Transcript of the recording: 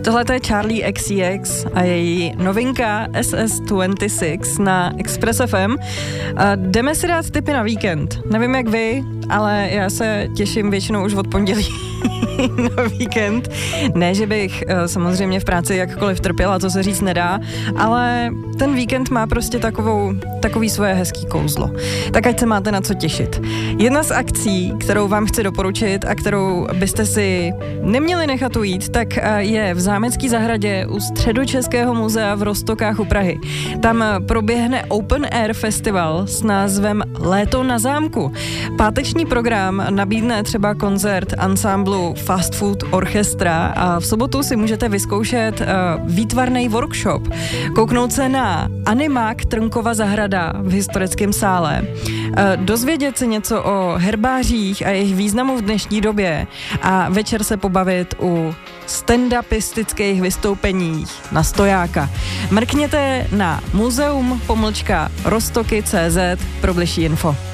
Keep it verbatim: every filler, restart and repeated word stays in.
Tohle je Charli X C X a její novinka S S dvacet šest na Express F M. A jdeme si dát tipy na víkend. Nevím jak vy, ale já se těším většinou už od pondělí na víkend. Ne, že bych samozřejmě v práci jakkoliv trpěla, to se říct nedá, ale ten víkend má prostě takovou, takový svoje hezký kouzlo. Tak ať se máte na co těšit. Jedna z akcí, kterou vám chci doporučit a kterou byste si neměli nechat ujít, tak je v Zámecké zahradě u Středočeského muzea v Roztokách u Prahy. Tam proběhne Open Air Festival s názvem Léto na zámku. Páteční program nabídne třeba koncert ansámblu Fast Food Orchestra a v sobotu si můžete vyzkoušet uh, výtvarný workshop, kouknout se na animák Trnkova zahrada v historickém sále, uh, dozvědět se něco o herbářích a jejich významu v dnešní době a večer se pobavit u stand-upistických vystoupení na stojáka. Mrkněte na muzeum pomlčka roztoky tečka cé zet pro bližší info.